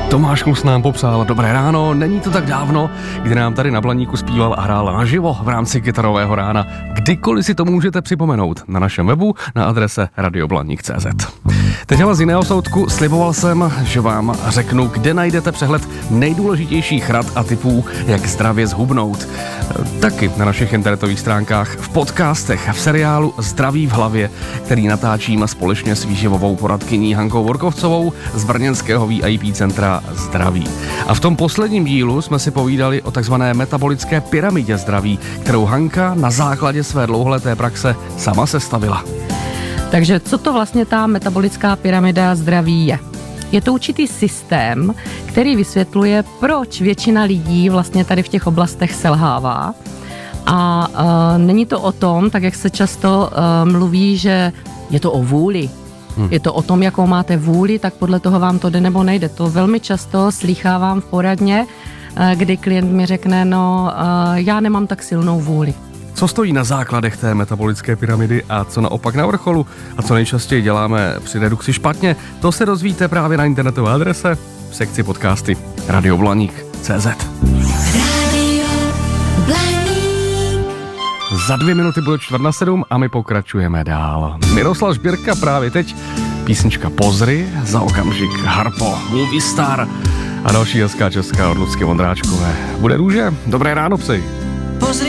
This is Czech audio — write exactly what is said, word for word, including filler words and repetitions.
Tomáš Klus nám popsal dobré ráno, není to tak dávno, kdy nám tady na Blaníku zpíval a hrál naživo v rámci Kytarového rána. Kdykoliv si to můžete připomenout na našem webu na adrese radio blaník tečka cé zet. Teď ale z jiného soudku sliboval jsem, že vám řeknu, kde najdete přehled nejdůležitějších rad a tipů, jak zdravě zhubnout. Taky na našich internetových stránkách, v podcastech, v seriálu Zdraví v hlavě, který natáčím společně s výživovou poradkyní Hankou Vorkovcovou z brněnského V I P centra Zdraví. A v tom posledním dílu jsme si povídali o takzvané metabolické pyramidě zdraví, kterou Hanka na základě své dlouholeté praxe sama sestavila. Takže co to vlastně ta metabolická pyramida zdraví je? Je to určitý systém, který vysvětluje, proč většina lidí vlastně tady v těch oblastech selhává. A uh, není to o tom, tak jak se často uh, mluví, že je to o vůli. Hmm. Je to o tom, jakou máte vůli, tak podle toho vám to jde nebo nejde. To velmi často slýchávám v poradně, uh, kdy klient mi řekne, no uh, já nemám tak silnou vůli. Co stojí na základech té metabolické pyramidy a co naopak na vrcholu a co nejčastěji děláme při redukci špatně, to se dozvíte právě na internetové adrese v sekci podcasty radio blaník tečka cé zet. Za dvě minuty bude čtvrt na sedm a my pokračujeme dál. Miroslav Žbírka právě teď, písnička Pozry, za okamžik Harpo, Movie Star a další hezká česká od Lucky Vondráčkové. Bude růže? Dobré ráno, psi. Pozri